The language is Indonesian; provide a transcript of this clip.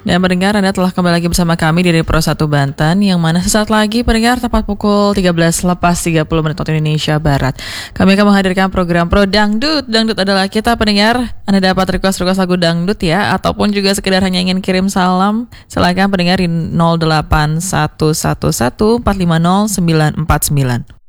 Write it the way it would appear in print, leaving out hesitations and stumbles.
Dan pendengar, Anda telah kembali lagi bersama kami di Pro 1 Banten, yang mana sesaat lagi pendengar tepat pukul 13 lepas 30 menit waktu Indonesia Barat. Kami akan menghadirkan program Pro Dangdut. Dangdut adalah kita pendengar. Anda dapat request lagu dangdut ya, ataupun juga sekedar hanya ingin kirim salam. Silakan pendengar di 08111 450 949.